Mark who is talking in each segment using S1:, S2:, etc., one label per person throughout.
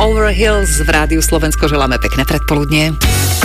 S1: Over Hills v Rádiu Slovensko. Želáme pekné predpoludnie.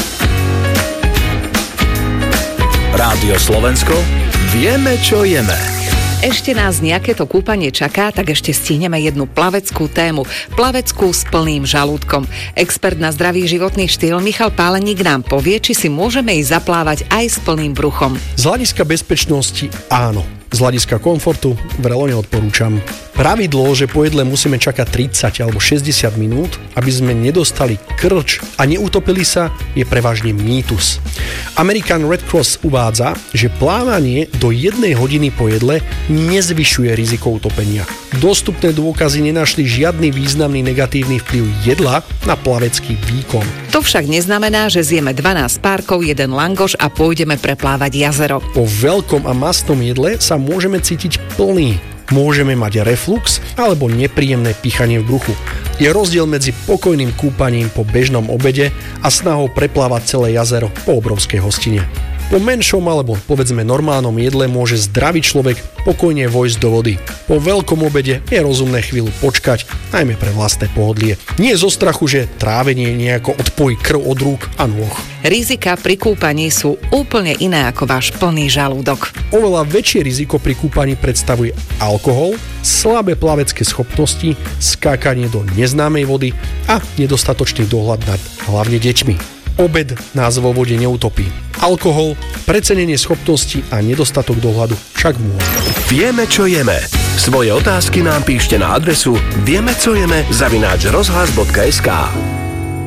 S2: Rádio Slovensko, vieme, čo jeme.
S1: Ešte nás nejaké to kúpanie čaká, tak ešte stihneme jednu plaveckú tému. Plaveckú s plným žalúdkom. Expert na zdravý životný štýl Michal Páleník nám povie, či si môžeme ísť zaplávať aj s plným bruchom.
S3: Z hľadiska bezpečnosti áno. Z hľadiska komfortu vrelo neodporúčam. Pravidlo, že po jedle musíme čakať 30 alebo 60 minút, aby sme nedostali krč a neutopili sa, je prevažne mýtus. American Red Cross uvádza, že plávanie do 1 hodiny po jedle nezvyšuje riziko utopenia. Dostupné dôkazy nenašli žiadny významný negatívny vplyv jedla na plavecký výkon.
S1: To však neznamená, že zjeme 12 párkov, 1 langoš a pôjdeme preplávať jazero.
S3: Po veľkom a mastnom jedle sa môžeme cítiť plný. Môžeme mať reflux alebo nepríjemné pichanie v bruchu. Je rozdiel medzi pokojným kúpaním po bežnom obede a snahou preplávať celé jazero po obrovskej hostine. Po menšom alebo povedzme normálnom jedle môže zdravý človek pokojne vojsť do vody. Po veľkom obede je rozumné chvíľu počkať, najmä pre vlastné pohodlie. Nie zo strachu, že trávenie nejako odpojí krv od rúk a nôh.
S1: Rizika pri kúpaní sú úplne iné ako váš plný žalúdok.
S3: Oveľa väčšie riziko pri kúpaní predstavuje alkohol, slabé plavecké schopnosti, skákanie do neznámej vody a nedostatočný dohľad nad hlavne deťmi. Obed nás vo vode neutopí. Alkohol, precenenie schopností a nedostatok dohľadu však môže.
S2: Vieme, čo jeme. Svoje otázky nám píšte na adresu viemecojeme@rozhlas.sk.